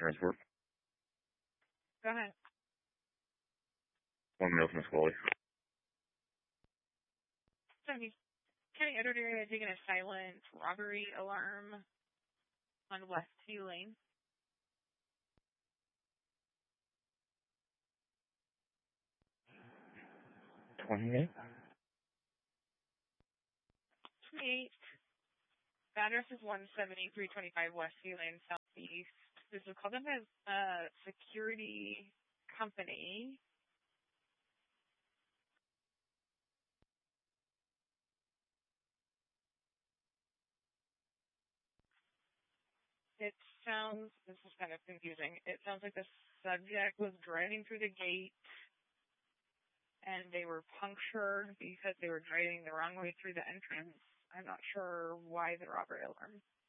Transport. Go ahead. One minute, Miss Quality. County Editor has taken a silent robbery alarm on West View Lane. 28. 28. The address is 17325 West View Lane, Southeast. This is called a security company. This is kind of confusing. It sounds like the subject was driving through the gate and they were punctured because they were driving the wrong way through the entrance. I'm not sure why the robbery alarm